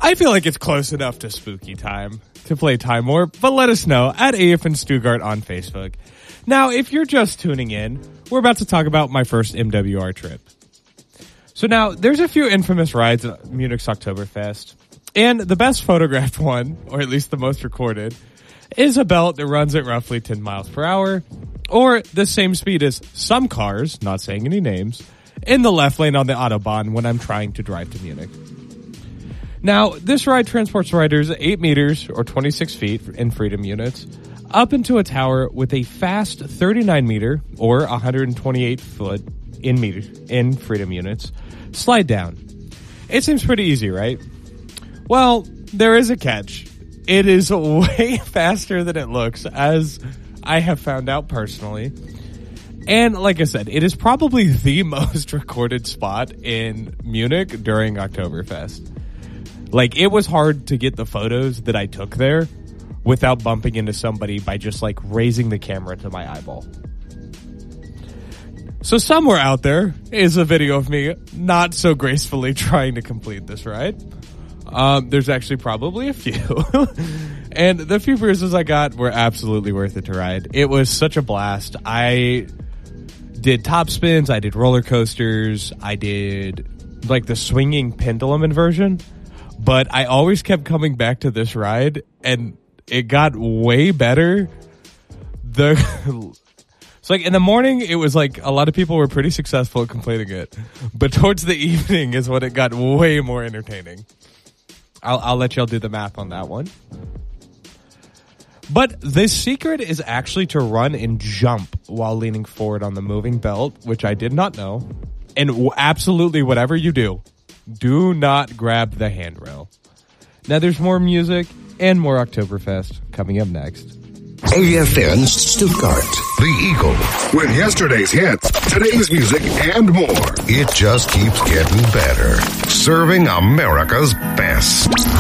I feel like it's close enough to spooky time to play Time Warp, but let us know at AF and Stuttgart on Facebook. Now, if you're just tuning in, we're about to talk about my first MWR trip. So now, there's a few infamous rides at Munich's Oktoberfest, and the best photographed one, or at least the most recorded, is a belt that runs at roughly 10 miles per hour, or the same speed as some cars, not saying any names, in the left lane on the Autobahn when I'm trying to drive to Munich. Now, this ride transports riders 8 meters, or 26 feet in freedom units, up into a tower with a fast 39 meter, or 128 foot in freedom units, slide down. It seems pretty easy, right? Well, there is a catch. It is way faster than it looks, as I have found out personally. And like I said, it is probably the most recorded spot in Munich during Oktoberfest. Like, it was hard to get the photos that I took there without bumping into somebody by just, like, raising the camera to my eyeball. So somewhere out there is a video of me not so gracefully trying to complete this ride. There's actually probably a few. And the few bruises I got were absolutely worth it to ride. It was such a blast. I did top spins, I did roller coasters, I did, like, the swinging pendulum inversion. But I always kept coming back to this ride, and it got way better. It's like in the morning, it was like a lot of people were pretty successful at completing it. But towards the evening is when it got way more entertaining. I'll let y'all do the math on that one. But the secret is actually to run and jump while leaning forward on the moving belt, which I did not know. And absolutely whatever you do, do not grab the handrail. Now there's more music and more Oktoberfest coming up next. AFN Stuttgart. The Eagle. With yesterday's hits, today's music, and more. It just keeps getting better. Serving America's best.